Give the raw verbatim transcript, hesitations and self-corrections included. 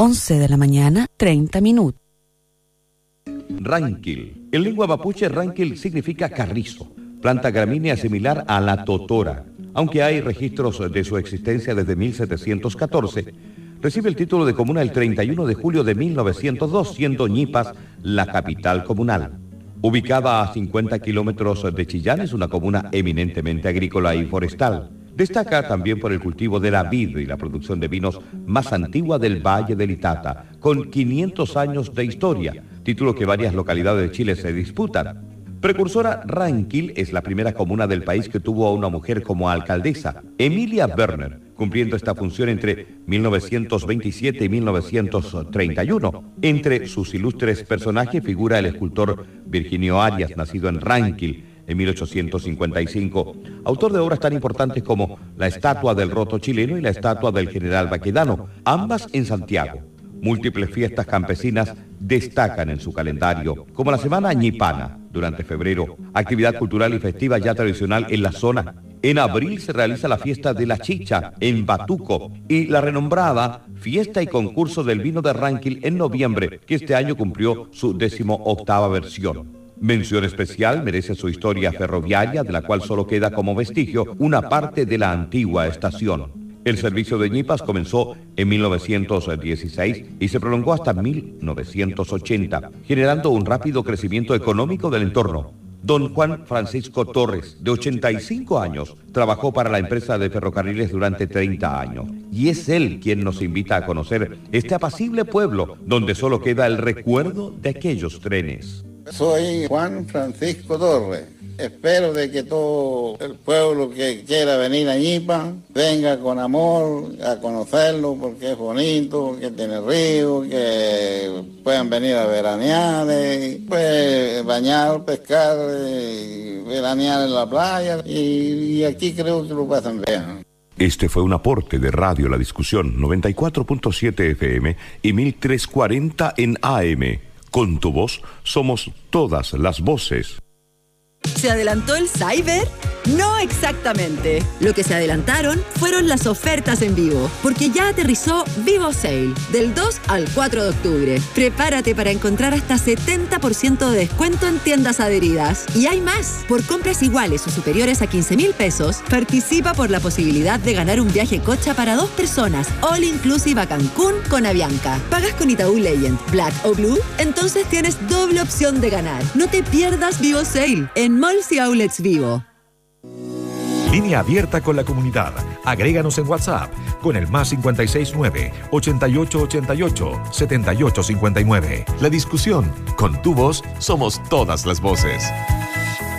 once de la mañana, treinta minutos. Ranquil. En lengua mapuche, ranquil significa carrizo, planta gramínea similar a la totora. Aunque hay registros de su existencia desde mil setecientos catorce, recibe el título de comuna el treinta y uno de julio de mil novecientos dos, siendo Ñipas la capital comunal. Ubicada a cincuenta kilómetros de Chillán, es una comuna eminentemente agrícola y forestal. Destaca también por el cultivo de la vid y la producción de vinos más antigua del Valle del Itata, con quinientos años de historia, título que varias localidades de Chile se disputan. Precursora, Ranquil es la primera comuna del país que tuvo a una mujer como alcaldesa, Emilia Werner, cumpliendo esta función entre mil novecientos veintisiete y mil novecientos treinta y uno. Entre sus ilustres personajes figura el escultor Virginio Arias, nacido en Ranquil en mil ochocientos cincuenta y cinco, autor de obras tan importantes como la estatua del roto chileno y la estatua del general Baquedano, ambas en Santiago. Múltiples fiestas campesinas destacan en su calendario, como la Semana Ñipana, durante febrero, actividad cultural y festiva ya tradicional en la zona. En abril se realiza la fiesta de la chicha en Batuco y la renombrada Fiesta y Concurso del Vino de Ranquil en noviembre, que este año cumplió su decimoctava versión. Mención especial merece su historia ferroviaria, de la cual solo queda como vestigio una parte de la antigua estación. El servicio de Ñipas comenzó en mil novecientos dieciséis y se prolongó hasta mil novecientos ochenta, generando un rápido crecimiento económico del entorno. Don Juan Francisco Torres, de ochenta y cinco años, trabajó para la empresa de ferrocarriles durante treinta años. Y es él quien nos invita a conocer este apacible pueblo, donde solo queda el recuerdo de aquellos trenes. Soy Juan Francisco Torres. Espero de que todo el pueblo que quiera venir a Ñipa venga con amor a conocerlo, porque es bonito, que tiene río, que puedan venir a veranear, y, pues, bañar, pescar, y veranear en la playa, y, y aquí creo que lo pasan bien. Este fue un aporte de Radio La Discusión, noventa y cuatro punto siete F M y mil trescientos cuarenta en A M. Con tu voz somos todas las voces. ¿Se adelantó el Cyber? No exactamente. Lo que se adelantaron fueron las ofertas en vivo, porque ya aterrizó Vivo Sale, del dos al cuatro de octubre. Prepárate para encontrar hasta setenta por ciento de descuento en tiendas adheridas. Y hay más. Por compras iguales o superiores a quince mil pesos, participa por la posibilidad de ganar un viaje cocha para dos personas, all inclusive a Cancún con Avianca. ¿Pagas con Itaú Legend, Black o Blue? Entonces tienes doble opción de ganar. No te pierdas Vivo Sale en Malls y Outlets Vivo. Línea abierta con la comunidad. Agréganos en WhatsApp con el más cinco seis nueve, ochenta y ocho ochenta y ocho, setenta y ocho cincuenta y nueve. La Discusión. Con tu voz somos todas las voces.